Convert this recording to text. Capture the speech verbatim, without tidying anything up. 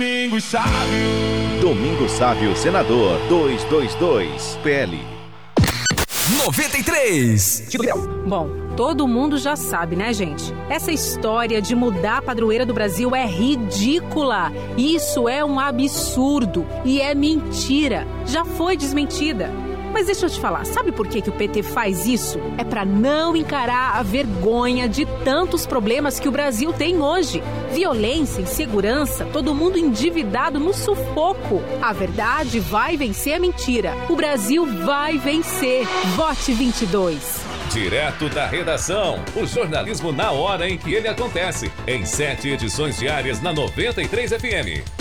Domingos Sávio. Domingos Sávio, senador duzentos e vinte e dois, P L. noventa e três. Bom, todo mundo já sabe, né, gente? Essa história de mudar a padroeira do Brasil é ridícula. Isso é um absurdo e é mentira. Já foi desmentida. Mas deixa eu te falar, sabe por que, que o P T faz isso? É para não encarar a vergonha de tantos problemas que o Brasil tem hoje. Violência, insegurança, todo mundo endividado no sufoco. A verdade vai vencer a mentira. O Brasil vai vencer. Vote vinte e dois. Direto da redação, o jornalismo na hora em que ele acontece. Em sete edições diárias na noventa e três F M.